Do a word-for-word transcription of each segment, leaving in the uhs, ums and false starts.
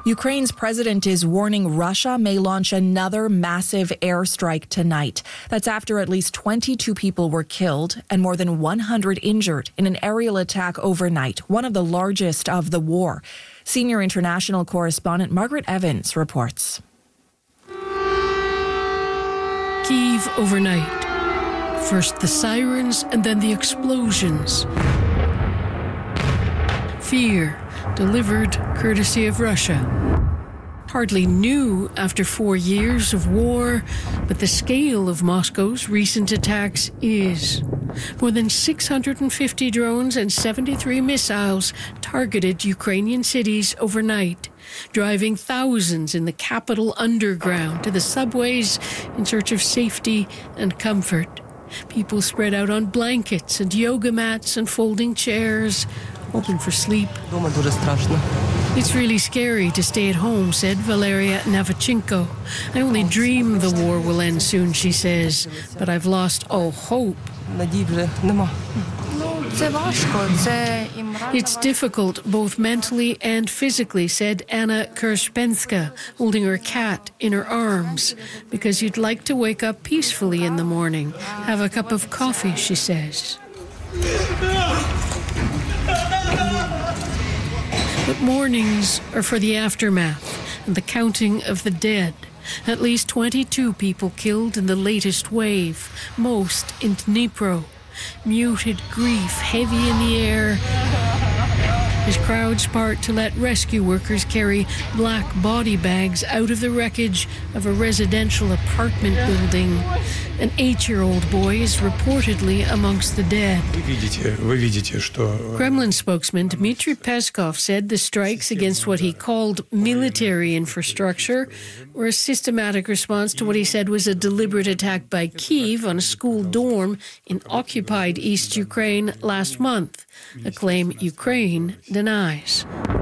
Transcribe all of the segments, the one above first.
Ukraine's president is warning Russia may launch another massive airstrike tonight. That's after at least twenty-two people were killed and more than one hundred injured in an aerial attack overnight, one of the largest of the war. Senior international correspondent Margaret Evans reports. Kyiv overnight. First the sirens and then the explosions. Fear delivered courtesy of Russia. Hardly new after four years of war, but the scale of Moscow's recent attacks is. More than six hundred fifty drones and seventy-three missiles targeted Ukrainian cities overnight, driving thousands in the capital underground to the subways in search of safety and comfort. People spread out on blankets and yoga mats and folding chairs, hoping for sleep. It's really scary to stay at home, said Valeria Navachenko. I only dream the war will end soon, she says, but I've lost all hope. It's difficult both mentally and physically, said Anna Kershpenska, holding her cat in her arms, because you'd like to wake up peacefully in the morning, have a cup of coffee, she says. But mornings are for the aftermath and the counting of the dead. At least twenty-two people killed in the latest wave, most in Dnipro. Muted grief heavy in the air as crowds part to let rescue workers carry black body bags out of the wreckage of a residential apartment building. An eight-year-old boy is reportedly amongst the dead. Kremlin spokesman Dmitry Peskov said the strikes against what he called military infrastructure were a systematic response to what he said was a deliberate attack by Kyiv on a school dorm in occupied East Ukraine last month, a claim Ukraine denies.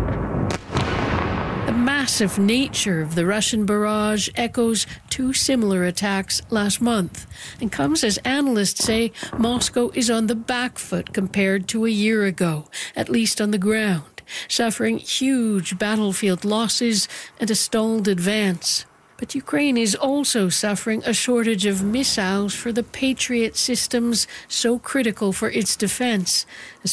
The massive nature of the Russian barrage echoes two similar attacks last month and comes as analysts say Moscow is on the back foot compared to a year ago, at least on the ground, suffering huge battlefield losses and a stalled advance. But Ukraine is also suffering a shortage of missiles for the Patriot systems so critical for its defense, as